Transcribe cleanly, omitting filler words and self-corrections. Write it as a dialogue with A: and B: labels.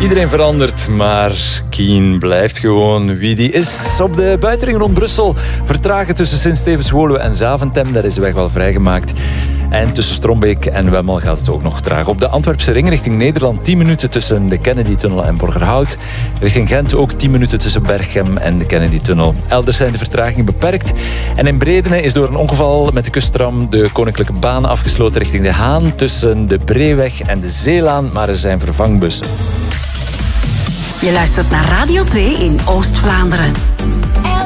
A: Iedereen verandert, maar Kien blijft gewoon wie die is. Op de buitenring rond Brussel vertragen tussen Sint-Stevens-Woluwe en Zaventem. Daar is de weg wel vrijgemaakt. En tussen Strombeek en Wemmel gaat het ook nog traag. Op de Antwerpse ring richting Nederland 10 minuten tussen de Kennedy-tunnel en Borgerhout. Richting Gent ook 10 minuten tussen Berchem en de Kennedy-tunnel. Elders zijn de vertragingen beperkt. En in Bredene is door een ongeval met de kusttram de Koninklijke Baan afgesloten richting De Haan tussen de Breeweg en de Zeelaan. Maar er zijn vervangbussen.
B: Je luistert naar Radio 2 in Oost-Vlaanderen.